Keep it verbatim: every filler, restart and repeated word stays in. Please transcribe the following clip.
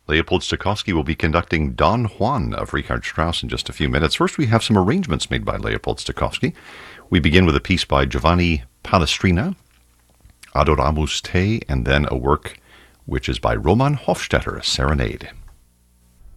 Leopold Stokowski will be conducting Don Juan of Richard Strauss in just a few minutes. First, we have some arrangements made by Leopold Stokowski. We begin with a piece by Giovanni Palestrina, Adoramus Te, and then a work which is by Roman Hofstetter, a serenade.